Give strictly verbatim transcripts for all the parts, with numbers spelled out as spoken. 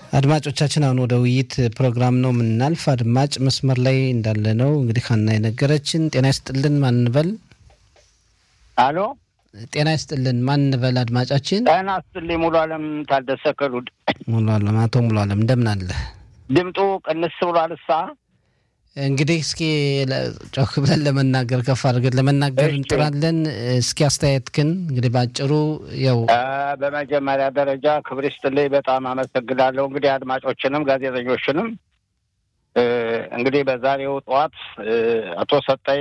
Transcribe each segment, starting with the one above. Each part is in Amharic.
አድማጮቻችን አሁን ወደ ውይይት ፕሮግራም ነው ምናልፍ አድማጭ መስመር ላይ እንዳለ ነው እንግዲህ ካና የነገረችን ጤና ይስጥልን ማንበል አሎ ጤና ይስጥልን ማንበል አድማጫችን ጤና ይስጥልኝ ሙሉ ዓለም ታደሰ ከሉድ ሙሉ ዓለም አቶ ሙሉ ዓለም እንደምን አለ ድምጡ ቅንስ ብሏልሳ እንግዲህ እስኪ ጮክ ብለን ለመናገር ከፍ አድርገን ለመናገር እንጥራለን እስኪ አስተያየትክን እንግዲህ ባጭሩ ያው በመጀመሪያ ደረጃ ክብር ይስጥልኝ በጣም አመሰግናለሁ እንግዲህ አድማጮችንም ጋዜጠኞችንም እንግዲህ በዛሬው ጧት አቶ ሰጣይ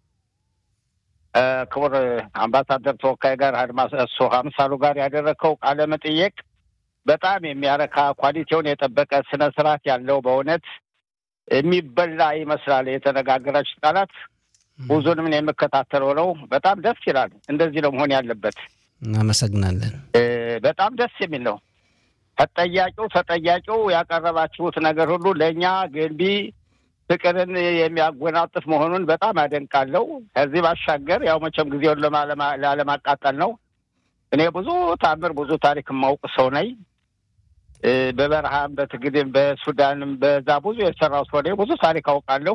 ክቡር አምባሳደር ተወካይ ጋር አድማስ እሱ ሀምሳሉ ጋር ያደረከው ቃለ መጠይቅ በጣም የሚያረካ ኳሊቲውን የጠበቀ ስነ ስርዓት ያለው በእውነት የሚበላ ይመስላል የተነጋገራችሁ ቃላት ብዙንም ነው የምከታተለው ነው በጣም ደስ ይላል እንደዚህ ነው መሆን ያለበት እናመሰግናለን በጣም ደስ የሚል ነው ተጠያቂው ተጠያቂው ያቀረባችሁት ነገር ሁሉ ለኛ ገንቢ ፍቅርን የሚያጎናጽፍ መሆኑን በጣም አደንቃለሁ ከዚህ ባሻገር ያው መቼም ጊዜውን ለማቃጠል ነው እኔ ብዙ ታምር ብዙ ታሪክ ማውቅ ሰው ነኝ በበረሃም በትግልም በሱዳንም በዛ ብዙ የሰራው ሰው ነኝ ብዙ ታሪክ አውቃለሁ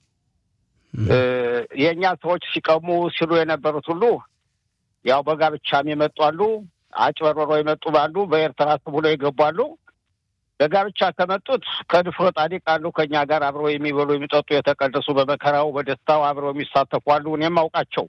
የኛ ሰዎች ሲቀሙ ሲሉ የነበሩት ሁሉ ያው በጋብቻም ይመጣሉ አጭበርበሮ ይመጣሉ በኤርትራ ብሎ ይገባሉ በጋብቻ ከመጡት ከድፍሮ ጣዲቅ አሉ ከኛ ጋር አብረው የሚበሉ የሚጠጡ የተቀደሱ በመከራው በደስታው አብረው የሚሳተፉ አሉ እኔም አውቃቸው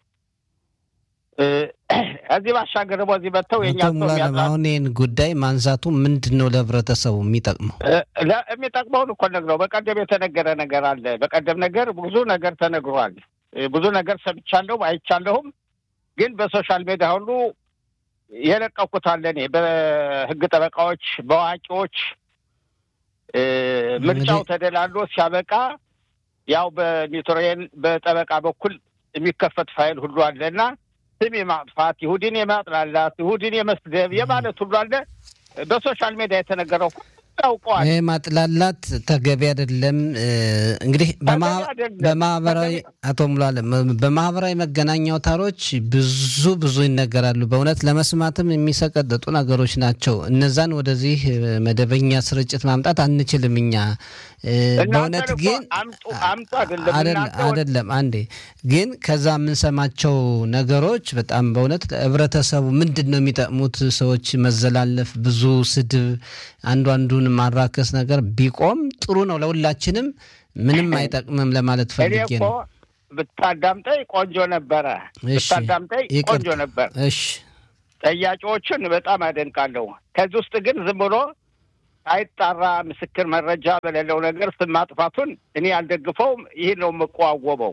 እዚህ ባሻገር በዚህ በተው የኛ ሰው ያለው እኔን ጉዳይ ማንሳቱ ምንድነው ለህብረተሰቡ የሚጠቅመው ለሚጠቅመው እኮ ነግረው በቀደም የተነገረ ነገር አለ በቀደም ነገር ብዙ ነገር ተነግሯል ብዙ ነገር ሰምቻለሁ አይቻለሁም ግን በሶሻል ሚዲያ ሁሉ የለቀቁት አለኔ በህግ ጠበቃዎች በዋቂዎች ምርጫው ተደላሎ ሲያበቃ ያው በሚትሮየን በጠበቃ በኩል የሚከፈት ፋይል ሁሉ አለና ስም የማጥፋት ይሁዲን የማጥላላት ይሁዲን የመስደብ የማለት ሁሉ አለ በሶሻል ሚዲያ የተነገረው ታውቋል ይሄ ማጥላላት ተገቢ አይደለም እንግዲህ በማህበራዊ አቶ ሙላለ በማህበራዊ መገናኛ አውታሮች ብዙ ብዙ ይነገራሉ በእውነት ለመስማትም የሚሰቀጥጡ ነገሮች ናቸው እነዛን ወደዚህ መደበኛ ስርጭት ማምጣት አንችልም እኛ በእውነት ግን አምጡ አይደለም አይደለም አንዴ ግን ከዛ የምንሰማቸው ነገሮች በጣም በእውነት ህብረተሰቡ ምንድነው የሚጠቅሙት ሰዎች መዘላለፍ ብዙ ስድብ አንዱ አንዱን ማራከስ ነገር ቢቆም ጥሩ ነው ለሁላችንም ምንም አይጠቅምም ለማለት ፈልጌ ነው ብታዳምጠኝ ቆንጆ ነበር ብታዳምጠኝ ቆንጆ ነበር እሺ ጠያቂዎችን በጣም አደንቃለሁ ከዚህ ውስጥ ግን ዝም ብሎ አይጣራ ምስክር መረጃ በሌለው ነገር ስም ማጥፋቱን እኔ አልደግፈውም ይሄ ነው መቋወበው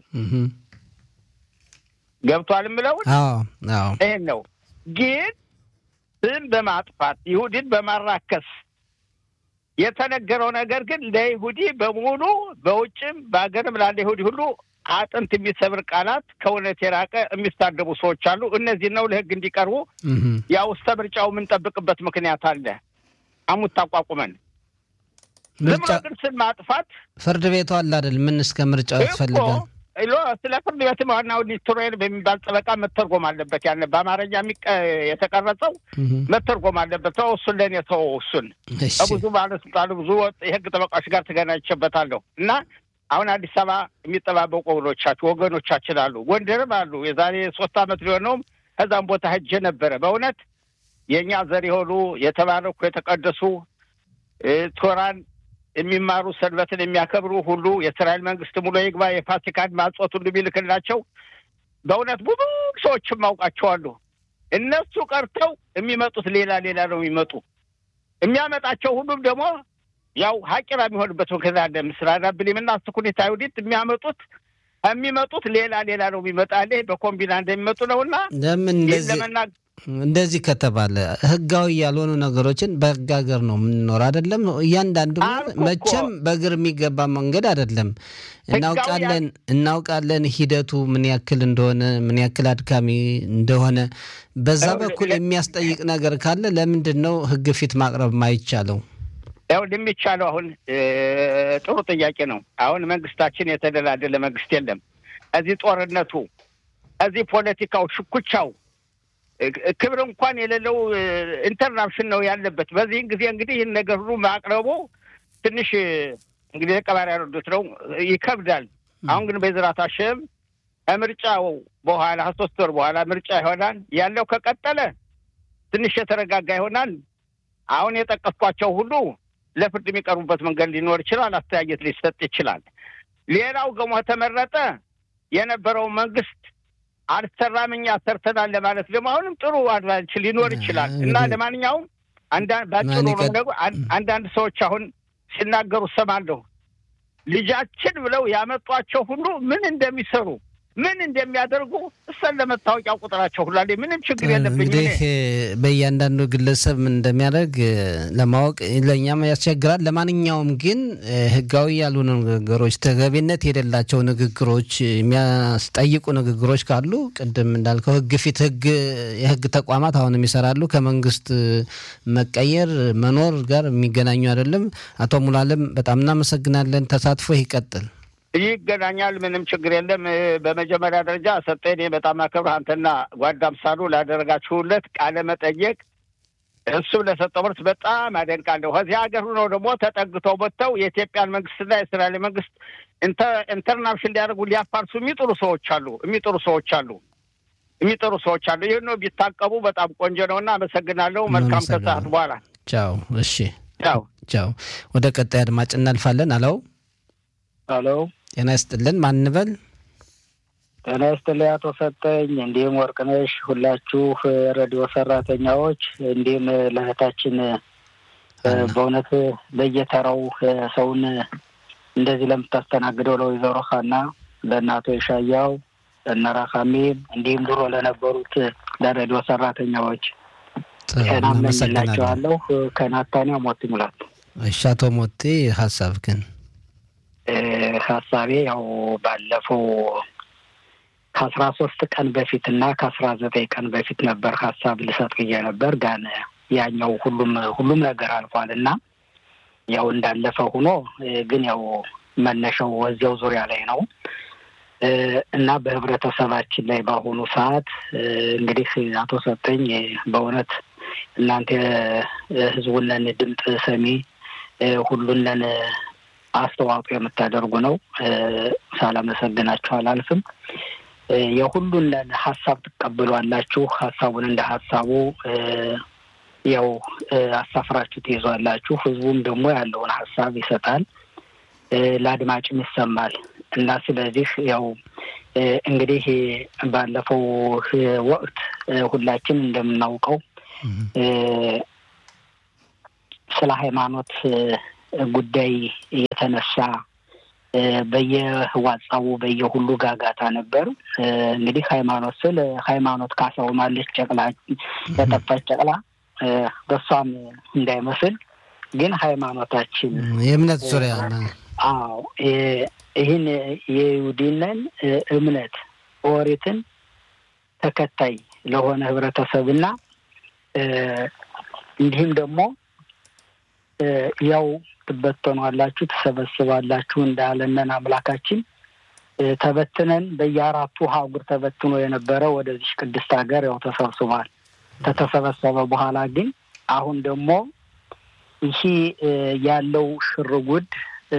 ገብቷል ምለው አዎ አዎ ይሄ ነው ግን ስም በማጥፋት ይሁዲን በማራከስ የተነገረው ነገር ግን ለይሁዲ በሙሉ በውጭም በአገርም ላለ ይሁዲ ሁሉ አጥንት የሚሰብር ቃላት ከእውነት የራቀ የሚሳደቡ ሰዎች አሉ እነዚህ ነው ለህግ እንዲቀርቡ ያው ስተምርጫው ምን ጠብቅበት ምክንያት አለ አሙት ታቋቁመን ምርጫ ግን ስም ማጥፋት ፍርድ ቤቱ አለ አይደል ምን እስከ ምርጫው ያስፈልጋል ኢሎ ስለ ፍርድ ቤት ማናው ሊትሮየን በሚባል ጠበቃ መተርጎም አለበት ያለ በአማርኛ የተቀረጸው መተርጎም አለበት ሰው እሱ ለኔ ሰው እሱን ብዙ ባለስልጣኑ ብዙ የህግ ጠበቃዎች ጋር ተገናኝቼበታለሁ እና አሁን አዲስ አበባ የሚጠባበቁ ወገኖቻችን ወገኖቻችን አሉ ጎንደርም አሉ የዛሬ ሶስት አመት ሊሆነው ከዛም ቦታ ሄጄ ነበር በእውነት የኛ ዘር የሆኑ የተባረኩ የተቀደሱ ቶራን የሚማሩ ሰንበትን የሚያከብሩ ሁሉ የእስራኤል መንግስት ሙሉ ይግባ የፋሲካን ማጽወት ሁሉ ቢልክላቸው በእውነት ብዙ ሰዎችም አውቃቸዋለሁ እነሱ ቀርተው የሚመጡት ሌላ ሌላ ነው የሚመጡ የሚያመጣቸው ሁሉም ደግሞ ያው ሀቂራ የሚሆንበት ወከዛ አለ ምስራና ብሊምና ስኩኒታ ይሁዲት የሚያመጡት የሚመጡት ሌላ ሌላ ነው የሚመጣለ በኮምቢና እንደሚመጡ ነውና ለምን እንደዚህ እንደዚህ ከተባለ ህጋዊ ያልሆኑ ነገሮችን በጋገር ነው ምንኖር አይደለም እያንዳንዱ መቼም በእግር የሚገባ መንገድ አይደለም እናውቃለን እናውቃለን ሂደቱ ምን ያክል እንደሆነ ምን ያክል አድካሚ እንደሆነ በዛ በኩል የሚያስጠይቅ ነገር ካለ ለምንድነው ህግ ፊት ማቅረብ ማይቻለው ያው እንደሚቻለው አሁን ጥሩ ጥያቄ ነው አሁን መንግስታችን የተደላደለ መንግስት የለም እዚህ ጦርነቱ እዚህ ፖለቲካው ሽኩቻው ክብር እንኳን የሌለው ኢንተርናሽናል ነው ያለበት በዚህ ጊዜ እንግዲህ ይሄን ነገር ሁሉ ማቅረቡ ትንሽ እንግዲህ ተቀባሪ ያርዱት ነው ይከብዳል አሁን ግን በዝራታ ሸም ምርጫው በኋላ ሶስት ወር በኋላ ምርጫ ይሆናል ያለው ከቀጠለ ትንሽ የተረጋጋ ይሆናል አሁን የጠቀስኳቸው ሁሉ ለፍርድ የሚቀርቡበት መንገድ ሊኖር ይችላል አስተያየት ሊሰጥ ይችላል ሌላው ገሞ ተመረጠ የነበረው መንግስት አርተራምኛ ሰርተናል ለማለት ደግሞ አሁንም ጥሩ አድቫንቴጅ ሊኖር ይችላል እና ለማንኛውም አንዳንድ ባጭሩ ነው አንዳንድ ሰዎች አሁን ሲናገሩ ሰማለሁ ልጃችን ብለው ያመጧቸው ሁሉ ምን እንደሚሰሩ ምን እንደሚያደርጉ ስለመታወቂያ ቁጥራቸው ሁሉ ላይ ምንም ችግር የለብኝም እንግዲህ በእያንዳንዱ ግለሰብ ምን እንደሚያደርግ ለማወቅ ለኛም ያስቸግራል ለማንኛውም ግን ህጋዊ ያልሆኑ ነገሮች ተገቢነት የሌላቸው ንግግሮች የሚያስጠይቁ ንግግሮች ካሉ ቅድም እንዳልከው ህግ ፊት ህግ የህግ ተቋማት አሁንም ይሰራሉ ከመንግስት መቀየር መኖር ጋር የሚገናኙ አይደለም አቶ ሙሉዓለም በጣም እናመሰግናለን ተሳትፎ ይቀጥል ይገናኛል ምንም ችግር የለም በመጀመሪያ ደረጃ ሰጠኔ በጣም አከብር አንተና ጓዳም ሳሉ ላደረጋችሁለት ቃለ መጠየቅ እሱ ለሰጠውርት በጣም አደንቃለሁ ከዚህ ሀገር ሆኖ ደግሞ ተጠግተው ወጥተው የኢትዮጵያን መንግስትና የእስራኤል መንግስት ኢንተርናሽናል ሊያደርጉ ሊያፋርሱ የሚጥሩ ሰዎች አሉ የሚጥሩ ሰዎች አሉ የሚጥሩ ሰዎች አሉ ይሄን ነው ቢታቀቡ በጣም ቆንጆ ነውና አመሰግናለሁ መልካም ከሰዓት በኋላ ቻው እሺ ቻው ቻው ወደ ቀጣይ አድማጭ እናልፋለን አለው አሎ ጤና ይስጥልን ማን እንበል ጤና ይስጥልኝ አቶ ሰጠኝ እንዴም ወርቅነሽ ሁላችሁ ሬዲዮ ሰራተኛዎች እንዴም ለህታችን በእውነት በየተራው ሰውን እንደዚህ ለምታስተናግደው ለወይዘሮ ኻና ለእናቶ ይሻያው ለነራኻሚ እንዴም ድሮ ለነበሩት ለሬዲዮ ሰራተኛዎች ሰላም ለላችኋለሁ ከናታኒያ ሞት ሙላት እሺ አቶ ሞቴ ሐሳብ ግን ሐሳቤ ያው ባለፈው ከአስራ ሶስት ቀን በፊትና ከአስራ ዘጠኝ ቀን በፊት ነበር ሐሳብ ልሰጥ ነበር ጋር ያኛው ሁሉም ሁሉም ነገር አልፏልና ያው እንዳለፈ ሆኖ ግን ያው መነሻው ወዚያው ዙሪያ ላይ ነው እና በህብረተሰባችን ላይ ባሆኑ ሰዓት እንግዲህ አቶ ሰጠኝ በእውነት እናንተ ህዝቡን ድምጽ ሰሚ ሁሉን አስተዋጽኦ የምታደርጉ ነው ሳላመሰግናችሁ አላልፍም የሁሉን ሐሳብ ተቀበሏላችሁ ሐሳቡን እንደ ሐሳቡ ያው አሳፍራችሁ ትይዟላችሁ ህዝቡም ደግሞ ያለውን ሐሳብ ይሰጣል ለአድማጭም ይሰማል እና ስለዚህ ያው እንግዲህ ባለፈው ወቅት ሁላችን እንደምናውቀው ስለ ሃይማኖት ጉዳይ የተነሳ በየዋጻው በየሁሉ ጋጋታ ነበር እንግዲህ ሃይማኖት ስለ ሃይማኖት ካሳው ማለት ጨቅላ ተጠፋች ጨቅላ በሷም እንዳይመስል ግን ሃይማኖታችን የእምነት ዙሪያ አዎ ይሄን የይሁዲነን እምነት ኦሪትን ተከታይ ለሆነ ህብረተሰብና እንዲህም ደግሞ ያው ተበተኗላችሁ ተሰበስባላችሁ እንዳለነን አምላካችን ተበትነን በየአራቱ ሀገር ተበትኖ የነበረ ወደዚህ ቅድስት ሀገር ያው ተሰብስቧል ተተሰበሰበ በኋላ ግን አሁን ደግሞ ይሄ ያለው ሽርጉድ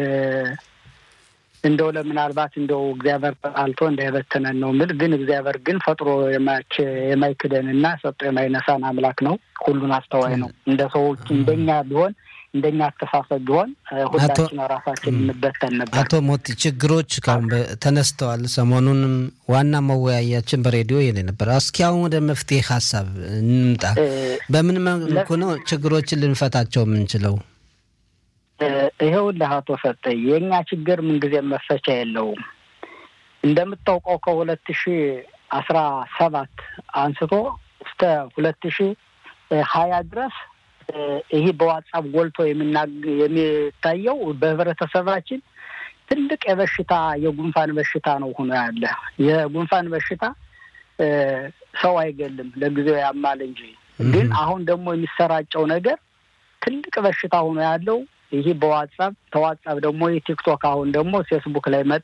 እንደው ለምናልባት እንደው እግዚአብሔር አልቶ እንዳይበተነን ነው ምል ግን እግዚአብሔር ግን ፈጥሮ የማች የማይክደንና ሰጥቶ የማይነሳን አምላክ ነው ሁሉን አስተዋይ ነው እንደ ሰዎች እንደኛ ቢሆን እንደኛ ተሳፈ ቢሆን ሁላችን ራሳችን እንበተን ነበር አቶ ሞት ችግሮች ካም ተነስተዋል ሰሞኑንም ዋና መወያያችን በሬዲዮ የኔ ነበር አስኪያው ወደ መፍትሄ ሐሳብ እንምጣ በምን መልኩ ነው ችግሮችን ልንፈታቸው የምንችለው ይሄው ለሃቶ ሰጠ የኛ ችግር ምን ጊዜ መፈቻ የለውም እንደምታውቀው ከሁለት ሺህ አስራ ሰባት አንስቶ እስከ ሁለት ሺህ ሀያ ድረስ ይሄ በዋትስአፕ ጎልቶ የሚታየው በህብረተሰባችን ትልቅ የበሽታ የጉንፋን በሽታ ነው ሆኖ ያለ የጉንፋን በሽታ ሰው አይገልም ለጊዜው ያማል እንጂ ግን አሁን ደግሞ የሚሰራጨው ነገር ትልቅ በሽታ ሆኖ ያለው ይሄ በዋትስአፕ ተዋትስአፕ ደግሞ የቲክቶክ አሁን ደግሞ ፌስቡክ ላይ መጣ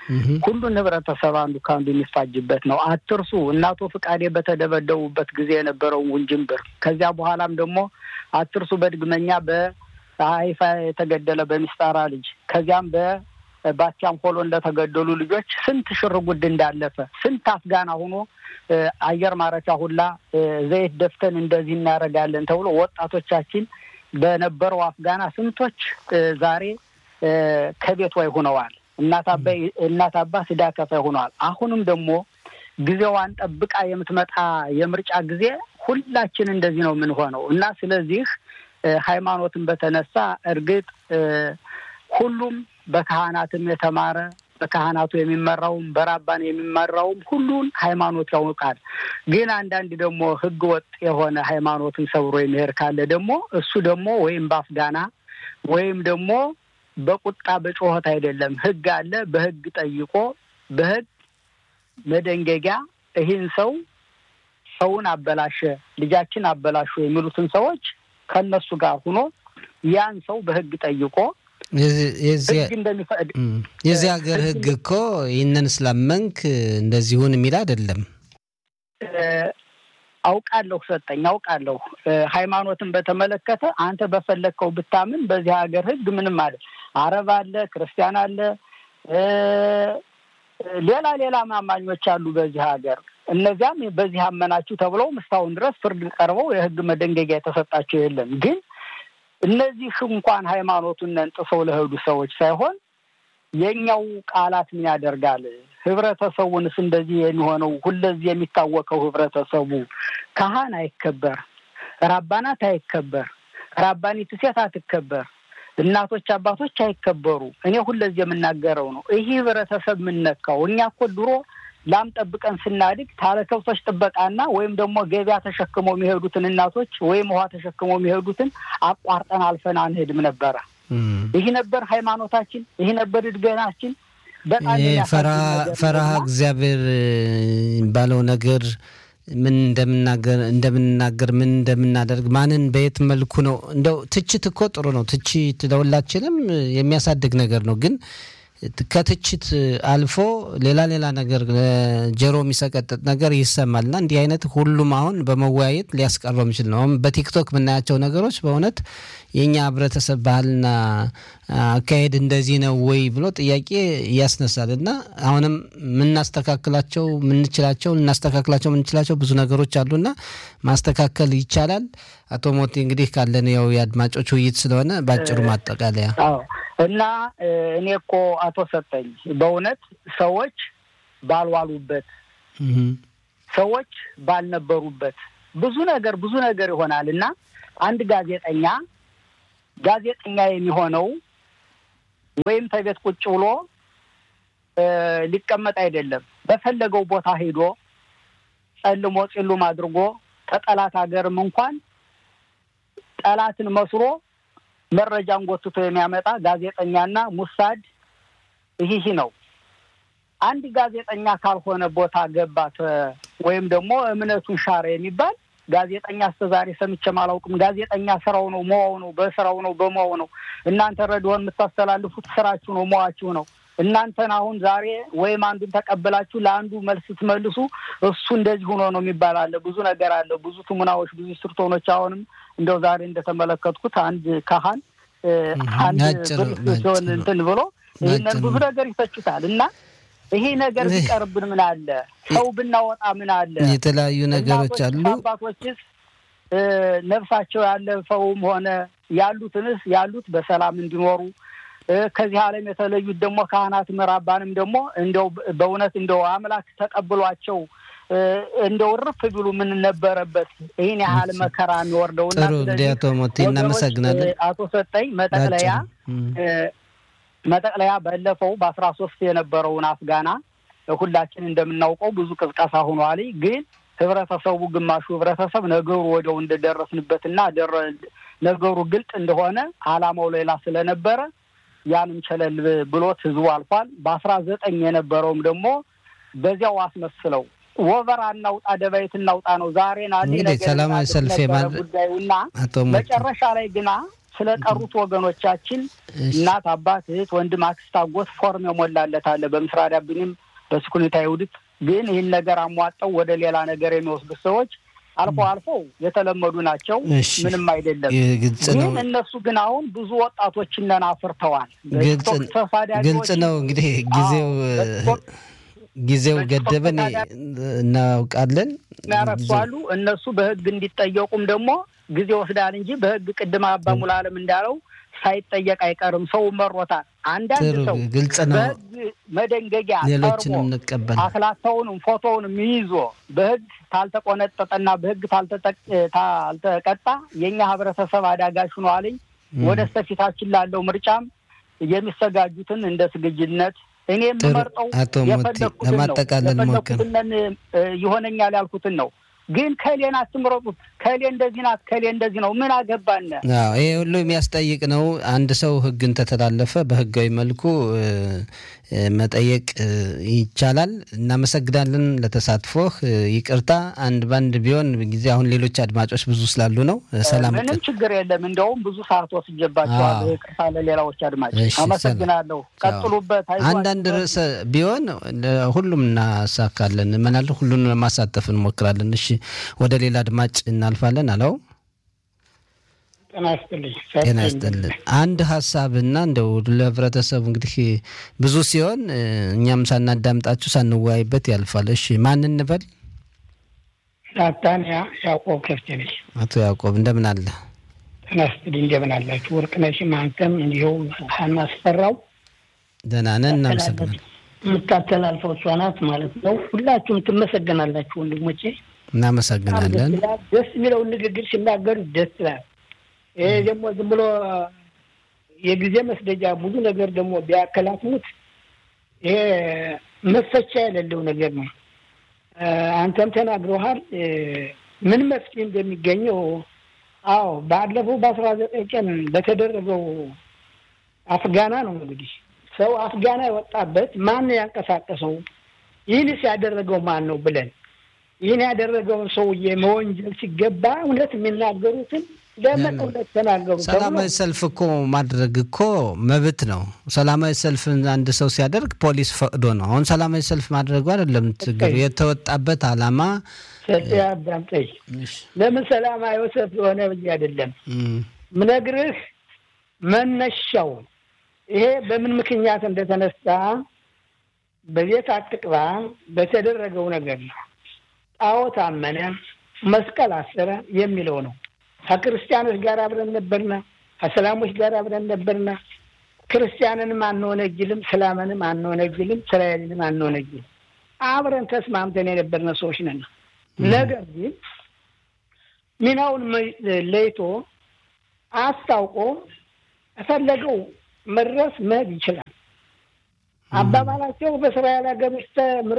ሁሉን ህብረተሰብ አንዱ ካንዱ የሚፋጅበት ነው። አትርሱ እናቶ ፍቃዴ በተደበደቡበት ጊዜ የነበረው ውንጅንብር ከዚያ በኋላም ደግሞ አትርሱ በድግመኛ በሃይፋ የተገደለ በሚስጣራ ልጅ ከዚያም በባቲያም ሆሎ እንደተገደሉ ልጆች ስንት ሽርጉድ እንዳለፈ ስንት አፍጋና ሆኖ አየር ማረፊያ ሁላ ዘይት ደፍተን እንደዚህ እናረጋለን ተብሎ ወጣቶቻችን በነበረው አፍጋና ስንቶች ዛሬ ከቤት ወይ ሆነዋል። እናት አባይ እናት አባ ስዳ ከፋይ ሆነዋል። አሁንም ደግሞ ጊዜዋን ጠብቃ የምትመጣ የምርጫ ጊዜ ሁላችን እንደዚህ ነው ምን ሆነው እና ስለዚህ ሃይማኖትን በተነሳ እርግጥ ሁሉም በካህናትም የተማረ በካህናቱ የሚመራውም በራባን የሚመራውም ሁሉን ሃይማኖት ያውቃል። ግን አንዳንድ ደግሞ ህግ ወጥ የሆነ ሃይማኖትን ሰብሮ የሚሄድ ካለ ደግሞ እሱ ደግሞ ወይም በአፍጋና ወይም ደግሞ በቁጣ በጮህት አይደለም ህግ አለ በህግ ጠይቆ በህግ መደንገጊያ ይህን ሰው ሰውን አበላሸ ልጃችን አበላሹ የሚሉትን ሰዎች ከነሱ ጋር ሆኖ ያን ሰው በህግ ጠይቆ የዚህ የዚህ ሀገር ህግ እኮ ይሄንን ስላመንክ እንደዚሁን የሚል አይደለም። አውቃለሁ ሰጠኝ አውቃለሁ ሃይማኖትን በተመለከተ አንተ በፈለከው ብታምን በዚህ ሀገር ህግ ምንም ማለት አረብ አለ ክርስቲያን አለ ሌላ ሌላ ማማኞች አሉ በዚህ ሀገር እነዚያም በዚህ አመናችሁ ተብለው መስታውን ድረስ ፍርድ ቀርበው የህግ መደንገጊያ የተሰጣቸው የለም። ግን እነዚህ እንኳን ሃይማኖቱን እንጥሰው ለሄዱ ሰዎች ሳይሆን የኛው ቃላት ምን ያደርጋል ህብረተሰቡንስ እንደዚህ የሚሆነው ሁለዚህ የሚታወቀው ህብረተሰቡ ካህን አይከበር ራባናት አይከበር ራባኒት ሴት አትከበር እናቶች አባቶች አይከበሩ እኔ ሁለዚህ የምናገረው ነው። ይሄ ህብረተሰብ ምን ነካው? እኛ እኮ ድሮ ላም ጠብቀን ስናድግ ታለከብቶች ጥበቃና ወይም ደግሞ ገበያ ተሸክመው የሚሄዱትን እናቶች ወይም ውሃ ተሸክመው የሚሄዱትን አቋርጠን አልፈን አንሄድም ነበር። ይሄ ነበር ሃይማኖታችን ይሄ ነበር እድገናችን። በጣም ፈራ ፈራህ እግዚአብሔር ባለው ነገር ምን እንደምናገር እንደምናገር ምን እንደምናደርግ ማንን በየት መልኩ ነው እንደው ትችት እኮ ጥሩ ነው። ትችት ለሁላችንም የሚያሳድግ ነገር ነው። ግን ከትችት አልፎ ሌላ ሌላ ነገር ጀሮ የሚሰቀጥጥ ነገር ይሰማልና እንዲህ አይነት ሁሉም አሁን በመወያየት ሊያስቀረው የሚችል ነው። በቲክቶክ ምናያቸው ነገሮች በእውነት የኛ ህብረተሰብ ባህልና አካሄድ እንደዚህ ነው ወይ ብሎ ጥያቄ ያስነሳልና አሁንም ምናስተካክላቸው ምንችላቸው እናስተካክላቸው ምንችላቸው ብዙ ነገሮች አሉና ማስተካከል ይቻላል። አቶ ሞቲ እንግዲህ ካለን ያው ያድማጮች ውይይት ስለሆነ ባጭሩ ማጠቃለያ አዎ እና እኔ እኮ አቶ ሰጠኝ በእውነት ሰዎች ባልዋሉበት ሰዎች ባልነበሩበት ብዙ ነገር ብዙ ነገር ይሆናልና አንድ ጋዜጠኛ ጋዜጠኛ የሚሆነው ወይም ተቤት ቁጭ ብሎ ሊቀመጥ አይደለም። በፈለገው ቦታ ሄዶ ጸልሞ ጽሉም አድርጎ ተጠላት ሀገርም እንኳን ጠላትን መስሮ መረጃን ጎትቶ የሚያመጣ ጋዜጠኛና ሙሳድ ይሄ ነው። አንድ ጋዜጠኛ ካልሆነ ቦታ ገባት ወይም ደግሞ እምነቱን ሻረ የሚባል ጋዜጠኛ አስተዛሪ ሰምቼ ማላውቅም። ጋዜጠኛ ስራው ነው ሞዋው ነው በስራው ነው በሞዋው ነው። እናንተ ረዲዮን የምታስተላልፉት ስራችሁ ነው ሞዋችሁ ነው። እናንተን አሁን ዛሬ ወይም አንዱን ተቀበላችሁ ለአንዱ መልስ ትመልሱ እሱ እንደዚህ ሆኖ ነው የሚባል አለ። ብዙ ነገር አለ ብዙ ትሙናዎች ብዙ ስርቶኖች አሁንም እንደው ዛሬ እንደተመለከትኩት አንድ ካህን አንድ ብሎን እንትን ብሎ ይሄንን ብዙ ነገር ይፈጭታል እና ይሄ ነገር ቢቀርብን ምን አለ ሰው ብናወጣ ምን አለ የተለያዩ ነገሮች አሉ። አባቶችስ ነፍሳቸው ያለፈውም ሆነ ያሉትንስ ያሉት በሰላም እንዲኖሩ ከዚህ ዓለም የተለዩት ደግሞ ካህናት መራባንም ደግሞ እንደው በእውነት እንደው አምላክ ተቀብሏቸው እንደው ርፍ ቢሉ ምን ነበረበት ይሄን ያህል መከራ የሚወርደውና ስለዚህ አቶ ሞቲ እናመሰግናለን። አቶ ሰጠኝ መጠቅለያ መጠቅለያ ባለፈው በአስራ ሶስት የነበረውን አፍጋና ሁላችን እንደምናውቀው ብዙ ቅስቀሳ ሆኗል። ግን ህብረተሰቡ ግማሹ ህብረተሰብ ነገሩ ወደው እንደደረስንበትና ነገሩ ግልጥ እንደሆነ አላማው ሌላ ስለነበረ ያንም ቸለል ብሎት ህዝቡ አልፏል። በአስራ ዘጠኝ የነበረውም ደግሞ በዚያው አስመስለው ወበራና ውጣ ደባይትና ውጣ ነው ዛሬና እንግዲህ ሰላማዊ ሰልፍ የማድረግ ጉዳዩና መጨረሻ ላይ ግና ስለቀሩት ወገኖቻችን እናት አባት እህት ወንድም አክስት አጎት ፎርም የሞላለት አለ በምስራዳ ብንም በስኩኒታ ይውድት ግን ይህን ነገር አሟጣው ወደ ሌላ ነገር የሚወስዱ ሰዎች አልፎ አልፎ የተለመዱ ናቸው ምንም አይደለም ግን እነሱ ግን አሁን ብዙ ወጣቶችን አፍርተዋል ግልጽ ነው እንግዲህ ጊዜው ጊዜው ገደበን እናውቃለን ያረጋሉ እነሱ በህግ እንዲጠየቁም ደግሞ ጊዜ ወስዳል እንጂ በህግ ቅድማ አባ ሙላለም እንዳለው ሳይጠየቅ አይቀርም ሰው መሮታል አንዳንድ ሰው ግልጽ ነው መደንገጊያ ሌሎችንም እንቀበል አክላታውንም ፎቶውንም ይይዞ በህግ ታልተቆነጠጠና በህግ ታልተቀጣ የኛ ህብረተሰብ አዳጋሽ ነው አለኝ ወደ ሰፊታችን ላለው ምርጫም የሚሰጋጁትን እንደ ስግጅነት እኔ የምመርጠው የፈለኩትን ለማጠቃለል ሞከረ ይሆነኛል ያልኩትን ነው ግን ከሌና አትምረጡት ከሌ እንደዚህ ናት ከሌ እንደዚህ ነው ምን አገባን አዎ ይሄ ሁሉ የሚያስጠይቅ ነው አንድ ሰው ህግን ተተላለፈ በህጋዊ መልኩ መጠየቅ ይቻላል እናመሰግናለን ለተሳትፎህ ይቅርታ አንድ ባንድ ቢሆን ጊዜ አሁን ሌሎች አድማጮች ብዙ ስላሉ ነው ሰላም ምንም ችግር የለም እንደውም ብዙ ሰዓት ወስጀባቸዋል ይቅርታ ለሌላዎች አድማጮች አመሰግናለሁ ቀጥሉበት አንድ አንድ ርዕስ ቢሆን ሁሉም እናሳካለን ምናልባት ሁሉንም ማሳተፍ እንሞክራለን እሺ ወደ ሌላ አድማጭ እናልፋለን አለው ተናስተልኝ አንድ ሐሳብና እንደው ለህብረተሰቡ እንግዲህ ብዙ ሲሆን እኛም ሳናዳምጣችሁ ሳንወያይበት ያልፋል እሺ ማን እንበል ናታንያ ያዕቆብ ከፍተኝ አቶ ያዕቆብ እንደምን አለ ተናስተልኝ እንደምን አላችሁ ወርቅነሽ ማንተም እንዲሁ ሐና አስፈራው ደህና ነን እናመሰግናለን ምታተላልፈው ሷናት ማለት ነው ሁላችሁም ትመሰገናላችሁ ወንድሞቼ እናመሰግናለን ደስ የሚለው ንግግር ሲናገሩ ደስ ይላል ይሄ ደግሞ ዝም ብሎ የጊዜ መስደጃ ብዙ ነገር ደግሞ ቢያከላትሙት ይሄ መፈቻ የሌለው ነገር ነው አንተም ተናግረሃል ምን መፍትሄ እንደሚገኘው አዎ ባለፈው በአስራ ዘጠኝ ቀን በተደረገው አፍጋና ነው እንግዲህ ሰው አፍጋና የወጣበት ማን ያንቀሳቀሰው ይህንስ ያደረገው ማን ነው ብለን ይህን ያደረገው ሰውዬ መወንጀል ሲገባ እውነት የሚናገሩትን ለመቀበል ተናገሩ ሰላማዊ ሰልፍ እኮ ማድረግ እኮ መብት ነው ሰላማዊ ሰልፍ አንድ ሰው ሲያደርግ ፖሊስ ፈቅዶ ነው አሁን ሰላማዊ ሰልፍ ማድረግ አይደለም ትግል የተወጣበት አላማ ሰጥያዳምጠይ ለምን ሰላማዊ ሰልፍ ሆነ ብዬ አይደለም ምነግርህ መነሻው ይሄ በምን ምክንያት እንደተነሳ በቤት አጥቅባ በተደረገው ነገር ነው ጣዖት አመነ መስቀል አሰረ የሚለው ነው ከክርስቲያኖች ጋር አብረን ነበርና ከሰላሞች ጋር አብረን ነበርና ክርስቲያንንም አንወነጅልም ሰላምንም አንወነጅልም እስራኤልንም አንወነጅልም አብረን ተስማምተን የነበርነ ሰዎች ነን ነገር ግን ሚናውን ለይቶ አስታውቆ ተፈለገው መድረስ መሄድ ይችላል አባባላቸው በእስራኤል ሀገር ውስጥ ምሮ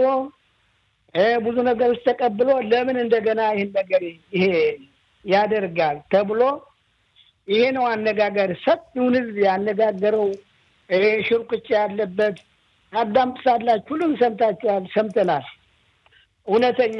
ብዙ ነገሮች ተቀብሎ ለምን እንደገና ይሄን ነገር ይሄ ያደርጋል ተብሎ ይሄ ነው አነጋገር ሰጥዩን ያነጋገረው ይሄ ሽርክቻ ያለበት አዳምጣላችሁ ሁሉም ሰምታችኋል ሰምተናል እውነተኛ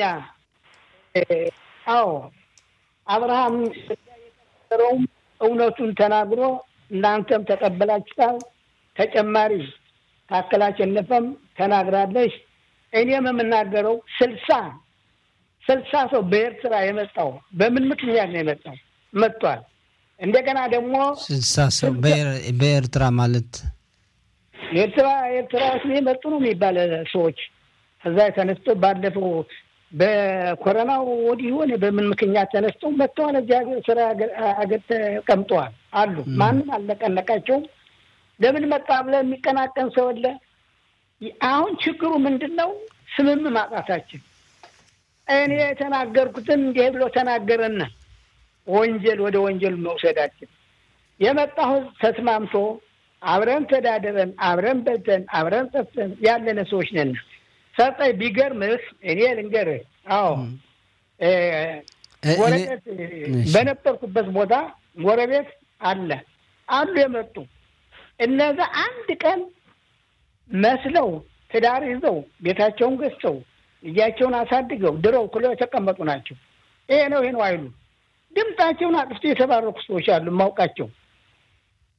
አዎ አብርሃም የተናገረው እውነቱን ተናግሮ እናንተም ተቀበላችኋል ተጨማሪ ታከላቸነፈም ተናግራለች እኔም የምናገረው ስልሳ ስልሳ ሰው በኤርትራ የመጣው በምን ምክንያት ነው የመጣው መጥቷል እንደገና ደግሞ ስልሳ ሰው በኤርትራ ማለት ኤርትራ ኤርትራ የመጡ ነው የሚባለው ሰዎች ከዛ ተነስቶ ባለፈው በኮሮናው ወዲህ ሆነ በምን ምክንያት ተነስተው መጥተዋል እዚያ ስራ አገር ተቀምጠዋል አሉ ማንም አልነቀነቃቸው ለምን መጣ ብለ የሚቀናቀን ሰው አለ አሁን ችግሩ ምንድነው ስምም ማጣታችን እኔ የተናገርኩትን እንዲህ ብሎ ተናገረና ወንጀል ወደ ወንጀል መውሰዳችን የመጣው ተስማምቶ አብረን ተዳደረን አብረን በልተን አብረን ጠፍተን ያለነ ሰዎች ነን ሰጣይ ቢገርምህ እኔ ልንገርህ አዎ እ ወረቀት በነበርኩበት ቦታ ጎረቤት አለ አሉ የመጡ እነዛ አንድ ቀን መስለው ትዳር ይዘው ቤታቸውን ገዝተው ልጃቸውን አሳድገው ድረው ኩለው ተቀመጡ ናቸው ይሄ ነው ይሄ ነው አይሉ ድምጣቸውን አጥፍተው የተባረኩ ሰዎች አሉ ማውቃቸው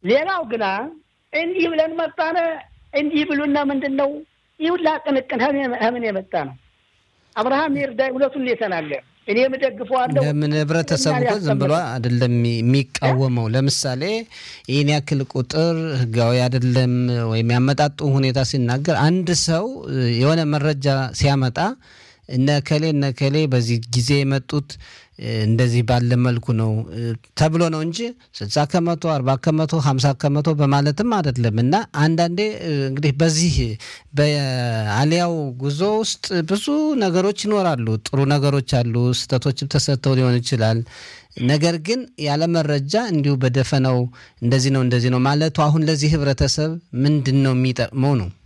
ሌላው ግና እንዲህ ብለን መጣነ እንዲህ ብሉና ምንድነው ይውላ ቅንቅን ሀምን የመጣ ነው አብርሃም ይርዳይ ሁለቱን የተናገረ እኔ የምደግፈዋለሁ ለምን ህብረተሰቡ ዝም ብሎ አይደለም የሚቃወመው ለምሳሌ ይሄን ያክል ቁጥር ህጋዊ አይደለም ወይም ያመጣጡ ሁኔታ ሲናገር አንድ ሰው የሆነ መረጃ ሲያመጣ እነ ከሌ እነ ከሌ በዚህ ጊዜ የመጡት እንደዚህ ባለ መልኩ ነው ተብሎ ነው እንጂ ስልሳ ከመቶ አርባ ከመቶ ሃምሳ ከመቶ በማለትም አይደለም እና አንዳንዴ እንግዲህ በዚህ በአሊያው ጉዞ ውስጥ ብዙ ነገሮች ይኖራሉ ጥሩ ነገሮች አሉ ስተቶችም ተሰጥተው ሊሆን ይችላል ነገር ግን ያለ መረጃ እንዲሁ በደፈናው እንደዚህ ነው እንደዚህ ነው ማለቱ አሁን ለዚህ ህብረተሰብ ምንድነው የሚጠቅመው ነው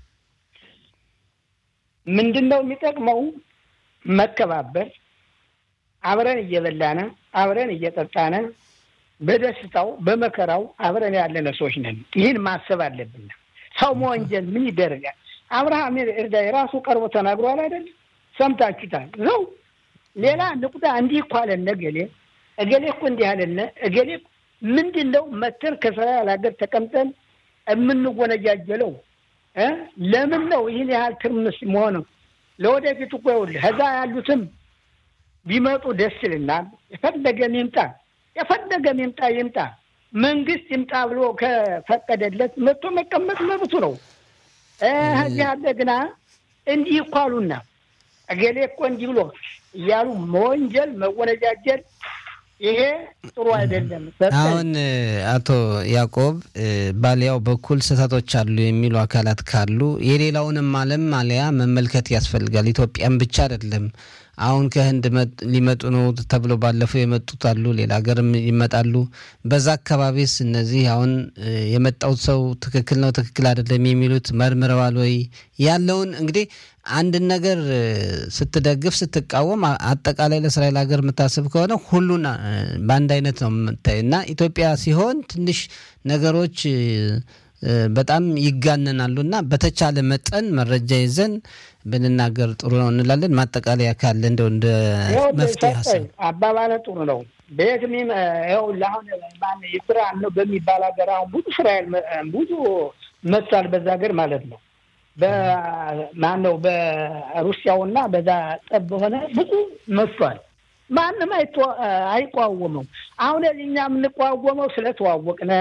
ምንድነው የሚጠቅመው መከባበር አብረን እየበላነ አብረን እየጠጣነ በደስታው በመከራው አብረን ያለነ ሰዎች ነን ይሄን ማሰብ አለብን ሰው ወንጀል ምን ይደረጋል አብርሃም እርዳይ ራሱ ቀርቦ ተናግሯል አይደል ሰምታችሁታል ነው ሌላ ንቁጣ እንዲህ ቋለ ነገሌ እገሌ እኮ እንዲህ አለነ እገሌ ምንድነው መተን ከሰላም ሀገር ተቀምጠን እምንጎነጃጀለው እ ለምን ነው ይሄን ያህል ትርምስ መሆኑ ለወደፊት እኮ ይኸውልህ ከዛ ያሉትም ቢመጡ ደስ ይልናል የፈለገ ይምጣ የፈለገ ይምጣ ይምጣ መንግስት ይምጣ ብሎ ከፈቀደለት መጥቶ መቀመጥ መብቱ ነው እ ሀጂ አደግና እንዲህ ይቋሉና እገሌ እኮ እንዲህ ብሎ ያሉ ወንጀል መወነጃጀል ይሄ ጥሩ አይደለም አሁን አቶ ያዕቆብ ባሊያው በኩል ስህተቶች አሉ የሚሉ አካላት ካሉ የሌላውንም ዓለም ማሊያ መመልከት ያስፈልጋል ኢትዮጵያን ብቻ አይደለም አሁን ከህንድ ሊመጡ ነው ተብሎ ባለፈው የመጡት አሉ ሌላ ሀገርም ይመጣሉ በዛ አካባቢስ እነዚህ አሁን የመጣው ሰው ትክክል ነው ትክክል አይደለም የሚሉት መርምረዋል ወይ ያለውን እንግዲህ አንድ ነገር ስትደግፍ ስትቃወም አጠቃላይ ለእስራኤል ሀገር መታሰብ ከሆነ ሁሉና በአንድ አይነት ነው የምታይና ኢትዮጵያ ሲሆን ትንሽ ነገሮች በጣም ይጋነናሉና በተቻለ መጠን መረጃ ይዘን ብንናገር ጥሩ ነው እንላለን ማጠቃለያ ካለ እንደው እንደ መፍትሄ ሐሳብ አባባለ ጥሩ ነው በየትም ይኸው ለአሁን ማን ይስራኤል ነው በሚባል ሀገር አሁን ብዙ እስራኤል ብዙ መሳል በዛ ሀገር ማለት ነው በማን ነው በሩሲያውና በዛ ጠብ ሆነ ብዙ መስሏል ማንንም አይቋወመው አሁን እኛ የምንቋወመው ስለተዋወቅነ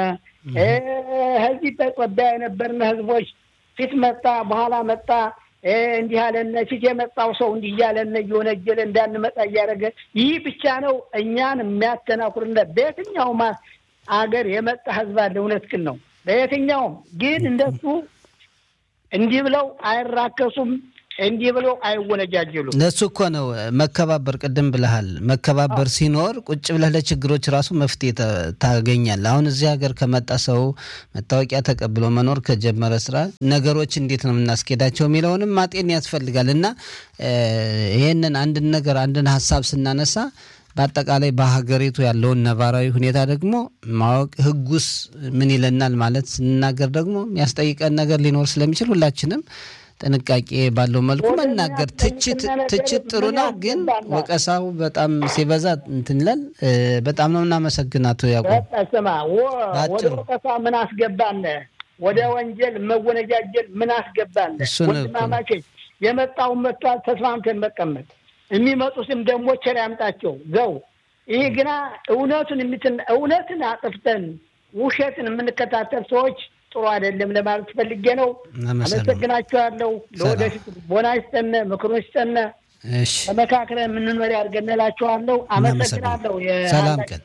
ህዝብ ተቆጣ የነበርነ ህዝቦች ፊት መጣ በኋላ መጣ እንዲህ አለነ ፊት የመጣው ሰው እንዲህ ያለነ ይወነጀለ እንዳንመጣ ያረገ ይህ ብቻ ነው እኛን የሚያተናኩርነ በየትኛው አገር የመጣ ህዝብ አለ እውነት ግን ነው በየትኛው ግን እንደሱ እንዲህ ብለው አይራከሱም እንዲህ ብለው አይወነጃጀሉ ለሱ እኮ ነው መከባበር ቀደም ብለሃል መከባበር ሲኖር ቁጭ ብለህ ለችግሮች ራሱ መፍትሄ ታገኛለህ አሁን እዚህ ሀገር ከመጣ ሰው መታወቂያ ተቀብሎ መኖር ከጀመረ ስራ ነገሮች እንዴት ነው እናስኬዳቸው የሚለውንም ማጤን ያስፈልጋልና ይሄንን አንድ ነገር አንድን ሐሳብ ስናነሳ በአጠቃላይ በሀገሪቱ ያለውን ነባራዊ ሁኔታ ደግሞ ማወቅ ህጉስ ምን ይለናል ማለት ስንናገር ደግሞ የሚያስጠይቀን ነገር ሊኖር ስለሚችል ሁላችንም ጥንቃቄ ባለው መልኩ መናገር ትችት ትችት ጥሩ ነው ግን ወቀሳው በጣም ሲበዛ እንትንላል በጣም ነው እናመሰግናቱ ያቆም ተሰማ ወደ ወቀሳ ምን አስገባን ወደ ወንጀል መወነጃጀል ምን አስገባን ወንድማማች የመጣው መጣል ተስማምተን መቀመጥ የሚመጡትም ደግሞ ቸር ያምጣቸው ዘው ይሄ ግና እውነቱን እንትን እውነትን አጥፍተን ውሸትን የምንከታተል ሰዎች ጥሩ አይደለም ለማለት ፈልጌ ነው አመሰግናችኋለሁ ለወደፊት ቦናይስተነ ምክሮስተነ እሺ ተመካክረ ምንኖር ያርገነላችኋለሁ አመሰግናለሁ ሰላም ቀን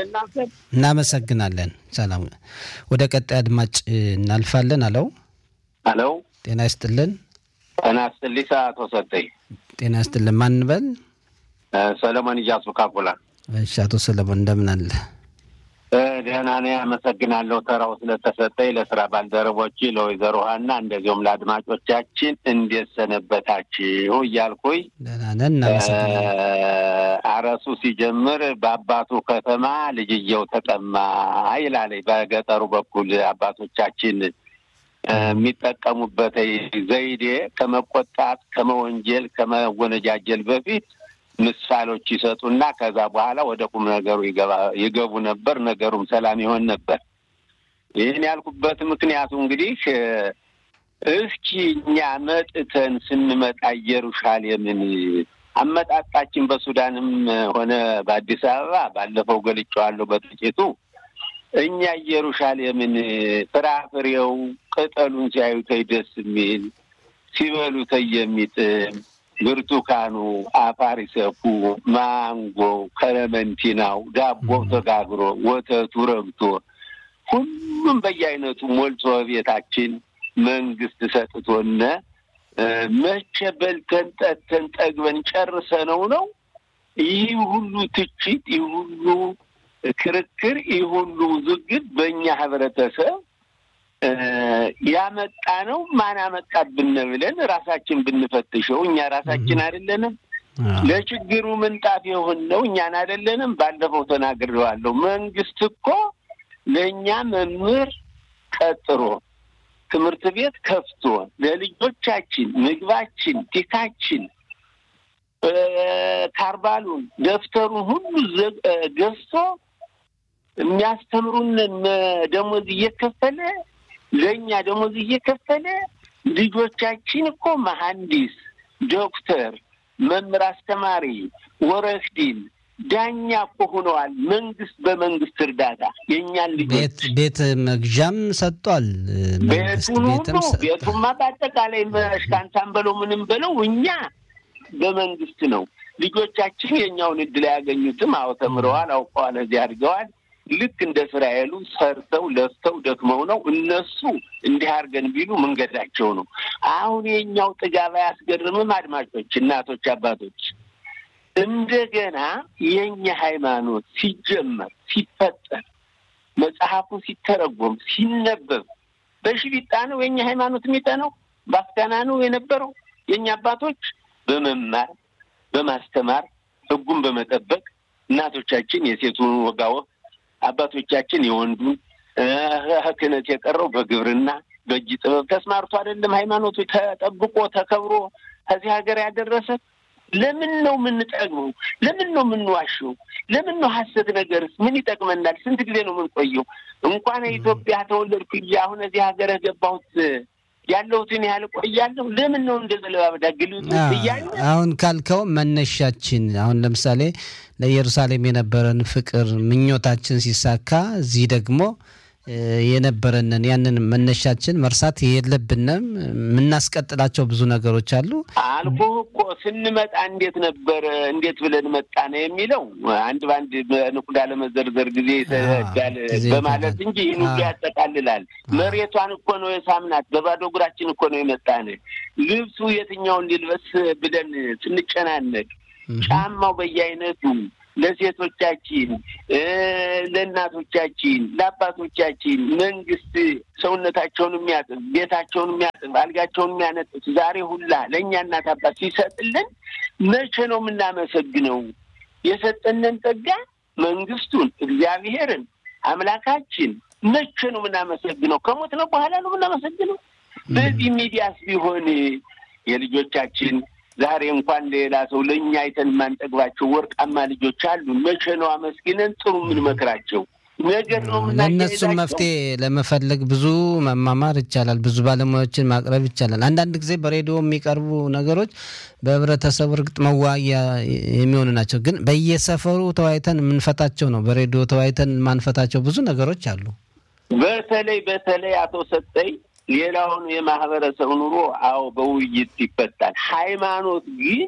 እናመሰግናለን ሰላም ወደ ቀጣይ አድማጭ እናልፋለን አለው አለው ጤና ይስጥልን ጤና ይስጥልኝ አቶ ሰጠኝ ጤና ይስጥልን ማን በል ሰለሞን ይያሱ ካፖላ እሺ አቶ ሰለሞን እንደምን አለ ደህና ነኝ አመሰግናለሁ ተራው ስለተሰጠኝ ለስራ ባልደረቦች ለወይዘሮ ሀና እንደዚሁም ለአድማጮቻችን እንዴት ሰነበታችሁ እያልኩኝ ደህና ነን እናመሰግናለን አረሱ ሲጀምር በአባቱ ከተማ ልጅየው ተቀማ ይላል በገጠሩ በኩል አባቶቻችን የሚጠቀሙበት ዘይዴ ከመቆጣት ከመወንጀል ከመወነጃጀል በፊት ምሳሌዎች ይሰጡና ከዛ በኋላ ወደ ቁም ነገሩ ይገባ ይገቡ ነበር ነገሩም ሰላም ይሆን ነበር ይህን ያልኩበት ምክንያቱ እንግዲህ እስኪ እኛ መጥተን ስንመጣ ኢየሩሳሌምን አመጣጣችን በሱዳንም ሆነ በአዲስ አበባ ባለፈው ገልጬዋለሁ በጥቂቱ እኛ ኢየሩሳሌምን ፍራፍሬው ቅጠሉን ሲያዩት ደስ የሚል ሲበሉት የሚጥም ብርቱካኑ አፋሪሰፉ ማንጎ ከረመንቲናው ዳቦው ተጋግሮ ወተቱ ረግቶ ሁሉም በየአይነቱ ሞልቶ ቤታችን መንግስት ሰጥቶነ መቼ በልተን ጠጥተን ጠግበን ጨርሰነው ነው ይህ ሁሉ ትችት ይህ ሁሉ ክርክር ይህ ሁሉ ዝግት በእኛ ህብረተሰብ ያመጣ ነው ማን አመጣብን ብለን ራሳችን ብንፈትሸው እኛ ራሳችን አይደለንም ለችግሩ ምንጣፍ የሆነው እኛን አይደለንም ባለፈው ተናግሬዋለሁ መንግስት እኮ ለኛ መምህር ቀጥሮ ትምህርት ቤት ከፍቶ ለልጆቻችን ምግባችን ቲካችን ካርባሉን ደፍተሩን ሁሉ ገዝቶ የሚያስተምሩን ደሞዝ እየከፈለ ለኛ ደሞዝ እየከፈለ ልጆቻችን እኮ መሐንዲስ ዶክተር መምህር አስተማሪ ወረሽዲን ዳኛ እኮ ሆነዋል መንግስት በመንግስት እርዳታ የኛን ልጆች ቤት ቤት መግዣም ሰጥቷል መንግስት ቤትም ቤቱማ በአጠቃላይ መስካንታን በለው ምንም በለው እኛ በመንግስት ነው ልጆቻችን የኛውን እድል ያገኙትም አው ተምረዋል አውቀዋል እዚህ አድርገዋል ልክ እንደ እስራኤሉ ሰርተው ለፍተው ደክመው ነው እነሱ እንዲህ አርገን ቢሉ መንገዳቸው ነው አሁን የኛው ጥጋባ ያስገርምም አድማጮች እናቶች አባቶች እንደገና የኛ ሃይማኖት ሲጀመር ሲፈጠር መጽሐፉ ሲተረጎም ሲነበብ በሽቢጣ ነው የኛ ሃይማኖት የሚጠነው ባስካና ነው የነበረው የኛ አባቶች በመማር በማስተማር ህጉን በመጠበቅ እናቶቻችን የሴቱን ወጋው አባቶቻችን የወንዱን ህክነት የቀረው በግብርና በእጅ ጥበብ ተስማርቶ አይደለም ሃይማኖቱ ተጠብቆ ተከብሮ እዚህ ሀገር ያደረሰ ለምን ነው ምን ጠግበው ለምን ነው ምን ዋሽው ለምን ነው ሐሰት ነገርስ ምን ይጠቅመናል ስንት ጊዜ ነው ምን ቆየው እንኳን ኢትዮጵያ ተወለድኩ አሁን እዚህ ሀገር ገባሁት ያለውትን ያህል ቆያለሁ ለምን ነው እንደዘለባበዳ ግሉት ይያል አሁን ካልከው መነሻችን አሁን ለምሳሌ ለኢየሩሳሌም የነበረን ፍቅር ምኞታችን ሲሳካ እዚህ ደግሞ የነበረንን ያንን መነሻችን መርሳት የለብንም ምናስቀጥላቸው ብዙ ነገሮች አሉ አልኩ እኮ ስንመጣ እንዴት ነበር እንዴት ብለን መጣነ የሚለው አንድ ባንድ ንቁዳ ለመዘርዘር ጊዜ ይሰዳል በማለት እንጂ ይሄን ያጠቃልላል መሬቷን እኮ ነው የሳምናት በባዶ እግራችን እኮ ነው የመጣነ ልብሱ የትኛውን ሊልበስ ብለን ስንጨናነቅ ጫማው በየአይነቱ ለሴቶቻችን ለእናቶቻችን ለአባቶቻችን መንግስት ሰውነታቸውን የሚያጥብ ቤታቸውን የሚያጥብ አልጋቸውን የሚያነጥፍ ዛሬ ሁላ ለኛ እናት አባት ሲሰጥልን መቼ ነው የምናመሰግነው የሰጠንን ጸጋ መንግስቱን እግዚአብሔርን አምላካችን መቼ ነው የምናመሰግነው ከሞት ነው በኋላ ነው የምናመሰግነው በዚህ ሚዲያስ ቢሆን የልጆቻችን ዛሬ እንኳን ሌላ ሰው ለኛ አይተን ማንጠግባቸው ወርቃማ ልጆች አሉ መቼ ነው አመስግነን ጥሩ ምን መከራቸው ነገር ነው ለነሱ መፍትሄ ለመፈለግ ብዙ መማማር ይቻላል ብዙ ባለሙያዎችን ማቅረብ ይቻላል አንዳንድ ጊዜ በሬዲዮ የሚቀርቡ ነገሮች በህብረተሰቡ እርግጥ መዋያ የሚሆኑ ናቸው ግን በየሰፈሩ ተዋይተን ምንፈታቸው ነው በሬዲዮ ተዋይተን ማንፈታቸው ብዙ ነገሮች አሉ በተለይ በተለይ አቶ ሰጠይ ሌላውን የማህበረሰብ ኑሮ አው በውይይት ይፈታል ሃይማኖት ግን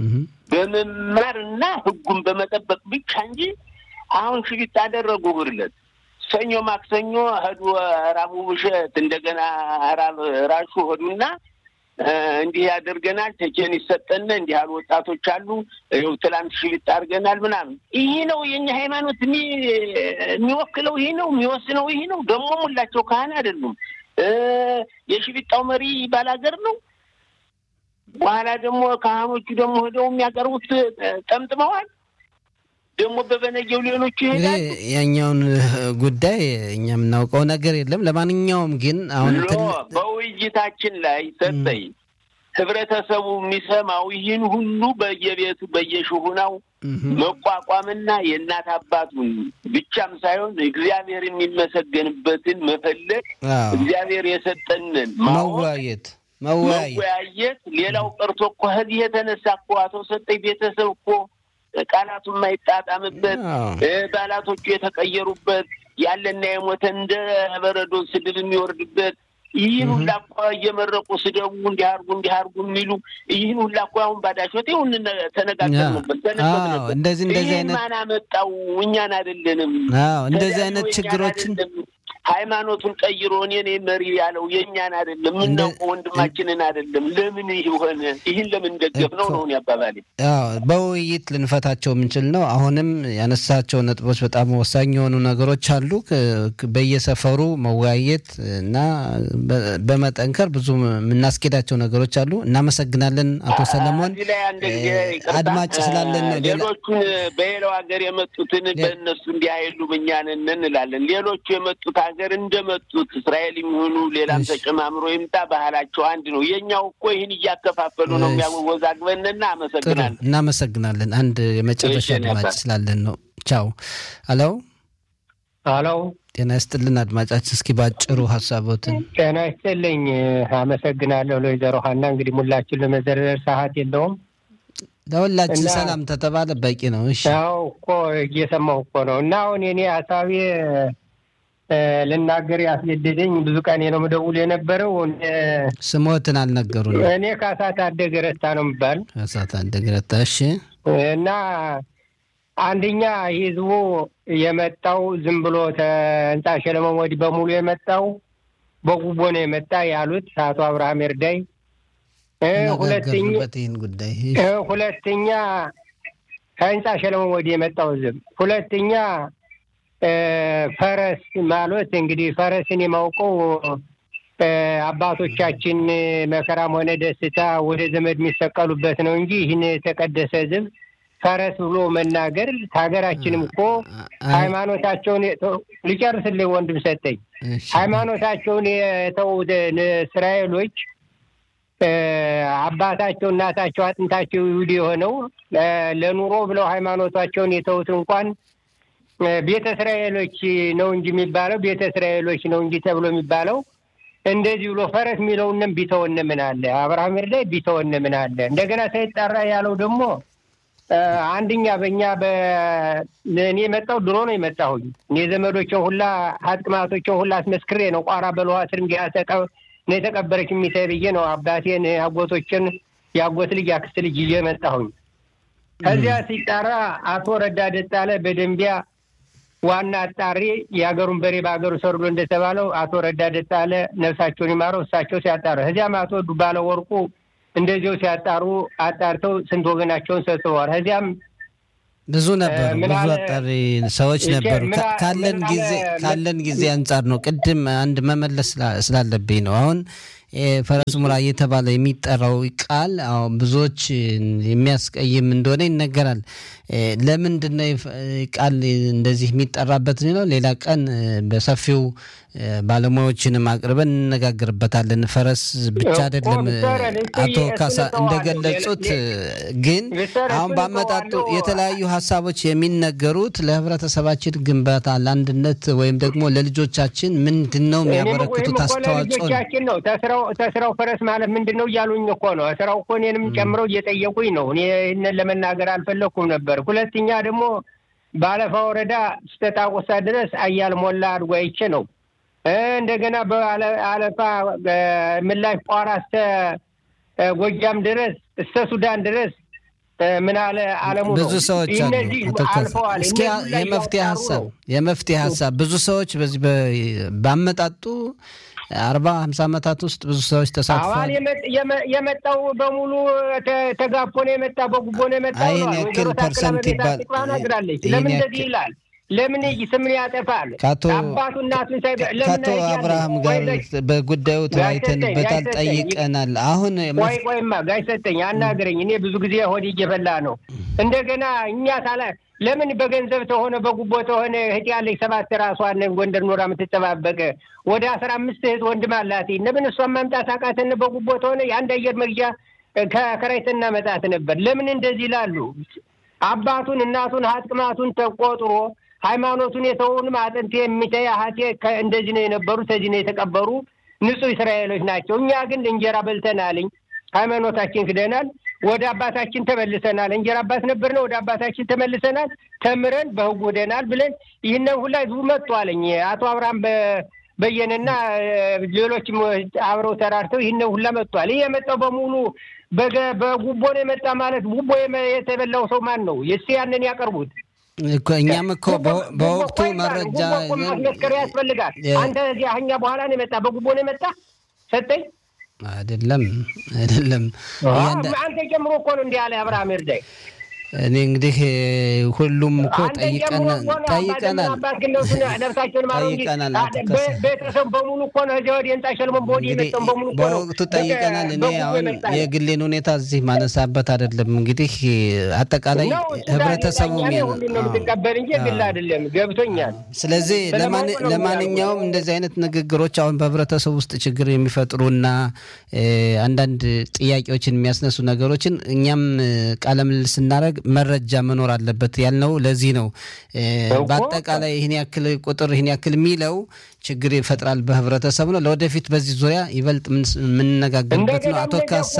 በመማርና ህጉን በመጠበቅ ብቻ እንጂ አሁን ሽቢት አደረጉ ብርለት ሰኞ ማክሰኞ ሄዱ ራቡ ብሸት እንደገና ራብ ራሹ ሄዱና እንዲህ ያደርገናል ተጨን ይሰጠነ እንዲህ ያሉ ወጣቶች አሉ ይኸው ትላንት ሽቢት አድርገናል ምናምን ይሄ ነው የኛ ሃይማኖት የሚወክለው ይሄ ነው የሚወስነው ይሄ ነው ደግሞ ሁላቸው ካህን አይደሉም የሽቢጣው መሪ ባላገር ነው በኋላ ደግሞ ካህኖቹ ደግሞ ሄደው የሚያቀርቡት ጠምጥመዋል ደግሞ በበነየው ሌሎች ይሄዳል ያኛውን ጉዳይ እኛ ምናውቀው ነገር የለም ለማንኛውም ግን አሁን በውይይታችን ላይ ሰጠይ ህብረተሰቡ የሚሰማው ይህን ሁሉ በየቤቱ በየሽሁናው መቋቋምና የእናት አባቱን ብቻም ሳይሆን እግዚአብሔር የሚመሰገንበትን መፈለግ እግዚአብሔር የሰጠንን መዋየት መዋየት ሌላው ቀርቶ እኮ ከዚህ የተነሳ እኮ አቶ ሰጠኝ ቤተሰብ እኮ ቃላቱ የማይጣጣምበት ባላቶቹ የተቀየሩበት ያለና የሞተ እንደ በረዶ ስድብ የሚወርድበት ይህን ሁላ እኮ እየመረቁ ስደቡ እንዲያርጉ እንዲያርጉ የሚሉ ይህን ሁላ እኮ አሁን ባዳሾት ይሁን ተነጋገርንበት ተነጋገርንበት እንደዚህ እንደዚህ አይነት ማን አመጣው እኛን አይደለንም አዎ እንደዚህ አይነት ችግሮችን ሃይማኖቱን ቀይሮ እኔ ነኝ መሪ ያለው የኛን አይደለም ምን ነው ወንድማችንን አይደለም ለምን ይሆነ ይሄን ለምን ደገፍ ነው ነው ያባባል አዎ በውይይት ልንፈታቸው የምንችል ነው አሁንም ያነሳቸው ነጥቦች በጣም ወሳኝ የሆኑ ነገሮች አሉ በየሰፈሩ መወያየት እና በመጠንከር ብዙ ምናስኬዳቸው ነገሮች አሉ እናመሰግናለን አቶ ሰለሞን አድማጭ ስላለን ነው ሌሎቹን በሌላው ሀገር የመጡትን በእነሱ እንዲያይሉ ምኛንን እንላለን ሌሎቹ የመጡት ሀገር እንደመጡት እስራኤል የሚሆኑ ሌላም ተጨማምሮ ይምጣ ባህላቸው አንድ ነው የኛው እኮ ይሄን እያከፋፈሉ ነው የሚያወዛግበንና አመሰግናለን እናመሰግናለን አንድ የመጨረሻ አድማጭ ስላለን ነው ቻው አሎ አሎ ጤና ይስጥልን አድማጫችን እስኪ ባጭሩ ሐሳቦትን ጤና ይስጥልኝ አመሰግናለሁ ለወይዘሮ ሀና እንግዲህ ሙላችን ለመዘርዘር ሰዓት የለውም ለሁላችን ሰላም ተተባለ በቂ ነው እሺ አዎ እኮ እየሰማሁ እኮ ነው እና አሁን የኔ ሐሳቤ ለናገር ያስገደደኝ ብዙ ቀን ነው መደውል የነበረው ስሞትን አልነገሩኝ እኔ ካሳታ አደገረታ ነው የሚባል ካሳታ አደገረታ እሺ እና አንደኛ ህዝቡ የመጣው ዝም ብሎ ተንጣ ሸለመን ወዲ በሙሉ የመጣው በጉቦ ነው የመጣ ያሉት አቶ አብርሃም እርዳይ ሁለተኛ በቴን ጉዳይ ሁለተኛ ከንጣ ሸለመን ወዲ የመጣው ዝም ሁለተኛ ፈረስ ማለት እንግዲህ ፈረስን የማውቀው አባቶቻችን መከራም ሆነ ደስታ ወደ ዘመድ የሚሰቀሉበት ነው እንጂ ይሄን የተቀደሰ ዝም ፈረስ ብሎ መናገር ታገራችንም እኮ ሃይማኖታቸውን ሊጨርስልኝ ወንድም ሰጠኝ ሃይማኖታቸውን የተው እስራኤሎች አባታቸው እናታቸው አጥንታቸው ይሁዲ ሆነው ለኑሮ ብለው ሃይማኖታቸውን የተውት እንኳን ቤተ እስራኤሎች ነው እንጂ የሚባለው ቤተ እስራኤሎች ነው እንጂ ተብሎ የሚባለው እንደዚህ ብሎ ፈረስ ሚለውንም ቢተወነ ምን አለ አብርሃም ላይ ቢተወነ ምን አለ እንደገና ሳይጣራ ያለው ደግሞ አንደኛ በእኛ በእኔ መጣው ድሮ ነው የመጣሁኝ እኔ ዘመዶችን ሁላ አጥማቶችን ሁላ አስመስክሬ ነው ቋራ በለዋ ስር እንዲያተቀው ነው የተቀበረች የሚተብየ ነው አባቴን አጎቶችን ያጎት ልጅ አክስት ልጅ እየመጣሁኝ ከዚያ ሲጣራ አቶ ረዳ ደጣለ በደንቢያ ዋና አጣሪ ያገሩን በሬ ባገሩ ሰርሎ እንደተባለው አቶ ረዳ ደጣለ ነፍሳቸውን ይማረው እሳቸው ሲያጣሩ እዚያም አቶ ዱባለ ወርቁ እንደዚሁ ሲያጣሩ አጣርተው ስንት ወገናቸውን ሰጥተዋል እዚያም ብዙ ነበር ብዙ አጣሪ ሰዎች ነበሩ ካለን ጊዜ ካለን ጊዜ አንፃር ነው ቅድም አንድ መመለስ ስላለብኝ ነው አሁን ፈረስ ሙራ እየተባለ የሚጠራው ቃል አሁን ብዙዎች የሚያስቀይም እንደሆነ ይነገራል ለምንድነው ቃል እንደዚህ የሚጠራበት ነው ሌላ ቀን በሰፊው ባለሙያዎችንም አቅርበን እንነጋገርበታለን ፈረስ ብቻ አይደለም አቶ ካሳ እንደገለጹት ግን አሁን ባመጣጡ የተለያዩ ሐሳቦች የሚነገሩት ለህብረተሰባችን ግንባታ ለአንድነት ወይም ደግሞ ለልጆቻችን ምንድነው የሚያበረክቱት አስተዋጽኦ ነው ተስራው ተስራው ፈረስ ማለት ምንድነው ያሉኝ እኮ ነው ተስራው እኮ እኔንም ጨምረው እየጠየቁኝ ነው እኔ እነን ለመናገር አልፈለኩም ነበር ሁለተኛ ደግሞ ባለፋ ወረዳ ስተታቆሳ ድረስ አያል ሞላ አድርጎ አይቼ ነው እንደገና በአለፋ ምላሽ ቋራስተ ጎጃም ድረስ እስከ ሱዳን ድረስ ምን አለ ዓለሙ ነው ብዙ ሰዎች አልፈዋል እስኪ የመፍትሄ ሐሳብ የመፍትሄ ሐሳብ ብዙ ሰዎች በዚህ ባመጣጡ አርባ ሃምሳ አመታት ውስጥ ብዙ ሰዎች ተሳትፈዋል የመጣው በሙሉ ተጋፎ ነው የመጣ በጉቦ ነው የመጣው አይን ያክል ፐርሰንት ይባል ለምን እንደዚህ ይላል ለምን ስምን ያጠፋል? አባቱ እናቱን ሳይ ለምን ከአቶ አብርሃም ጋር በጉዳዩ ተወያይተንበታል፣ ጠይቀናል። አሁን ቆይ ቆይማ ጋይ ሰጠኝ አናግረኝ። እኔ ብዙ ጊዜ ሆድ እየፈላ ነው። እንደገና እኛ ታላ ለምን በገንዘብ ተሆነ በጉቦ ተሆነ እህት ያለች ሰባት ራሷን ጎንደር ኖራ የምትጠባበቅ ወደ አስራ አምስት እህት ወንድም አላት። ለምን እሷን ማምጣት አቃተን? በጉቦ ተሆነ የአንድ አየር መግዣ ከከራይተና መጣት ነበር። ለምን እንደዚህ ይላሉ? አባቱን እናቱን ሀጥቅማቱን ተቆጥሮ ሃይማኖቱን የተውንም አጥንት የሚተያ ሀቴ እንደዚህ ነው የነበሩት፣ እዚህ ነው የተቀበሩ ንጹህ እስራኤሎች ናቸው። እኛ ግን እንጀራ በልተናልኝ፣ ሃይማኖታችን ክደናል፣ ወደ አባታችን ተመልሰናል። እንጀራ አባት ነበርነው፣ ወደ አባታችን ተመልሰናል፣ ተምረን በህጉ ሄደናል ብለን ይህንን ሁላ ህዝቡ መጥቷልኝ። አቶ አብርሃም በየነና ሌሎችም አብረው ተራርተው ይህንን ሁላ መጥቷል። ይሄ የመጣው በሙሉ በጉቦ ነው የመጣ ማለት ጉቦ የተበላው ሰው ማን ነው? የስ ያንን ያቀርቡት እኮ እኛም እኮ በወቅቱ መረጃ ማስመስከር ያስፈልጋል። አንተ እዚህ አኛ በኋላ ነው የመጣ በጉቦ ነው የመጣ ሰጠኝ አይደለም አይደለም። አንተ ጀምሮ እኮ ነው እንዲህ ያለ አብርሃም እርዳይ። እኔ እንግዲህ ሁሉም እኮ ጠይቀናል ጠይቀናል ጠይቀናል ቤተሰብ በሙሉ እኮ ነው እዚህ ወዲህ እንጣ ሸልሞን ቦዲ የመጣው በሙሉ እኮ ነው በወቅቱ ጠይቀናል። እኔ አሁን የግሌን ሁኔታ እዚህ ማነሳበት አይደለም። እንግዲህ አጠቃላይ ህብረተሰቡ ነው የምትቀበል እንጂ ግል አይደለም። ገብቶኛል። ስለዚህ ለማንኛውም እንደዚህ አይነት ንግግሮች አሁን በህብረተሰቡ ውስጥ ችግር የሚፈጥሩና አንዳንድ ጥያቄዎችን የሚያስነሱ ነገሮችን እኛም ቃለ ምልልስ ስናደርግ መረጃ መኖር አለበት ያልነው ለዚህ ነው። በአጠቃላይ ይሄን ያክል ቁጥር ይሄን ያክል ሚለው ችግር ይፈጥራል በህብረተሰቡ ነው። ለወደፊት በዚህ ዙሪያ ይበልጥ ምን ነጋገርበት ነው። አቶ ካሳ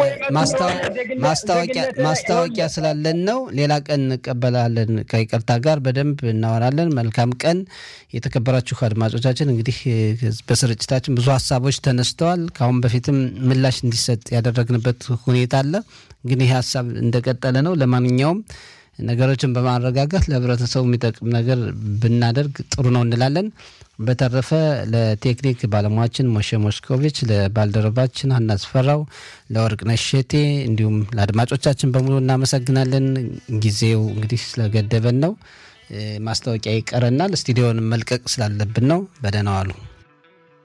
ማስታወቂያ ማስታወቂያ ስላለን ነው። ሌላ ቀን እንቀበላለን ከይቅርታ ጋር በደንብ እናወራለን። መልካም ቀን የተከበራችሁ አድማጮቻችን። እንግዲህ በስርጭታችን ብዙ ሀሳቦች ተነስተዋል። ካሁን በፊትም ምላሽ እንዲሰጥ ያደረግንበት ሁኔታ አለ። ግን ይሄ ሀሳብ እንደቀጠለ ነው። ለማንኛውም ነገሮችን በማረጋጋት ለህብረተሰቡ የሚጠቅም ነገር ብናደርግ ጥሩ ነው እንላለን። በተረፈ ለቴክኒክ ባለሙያችን ሞሼ ሞስኮቪች፣ ለባልደረባችን ሀና አስፈራው፣ ለወርቅነሽ ሸቴ እንዲሁም ለአድማጮቻችን በሙሉ እናመሰግናለን። ጊዜው እንግዲህ ስለገደበን ነው። ማስታወቂያ ይቀረናል። ስቱዲዮውን መልቀቅ ስላለብን ነው። በደህና ዋሉ።